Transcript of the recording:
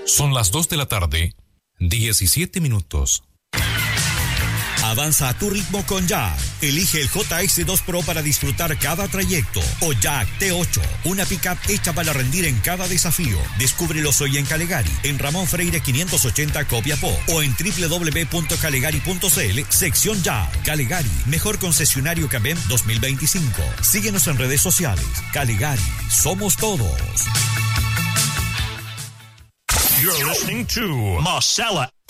Son las 2 de la tarde, 17 minutos. Avanza a tu ritmo con Jack. Elige el JS2 Pro para disfrutar cada trayecto. O Jack T8, una pickup hecha para rendir en cada desafío. Descúbrelos hoy en Calegari, en Ramón Freire 580 Copiapó, o en www.calegari.cl, sección Jack. Calegari, mejor concesionario Cabem 2025. Síguenos en redes sociales. Calegari, somos todos. You're listening to Marcella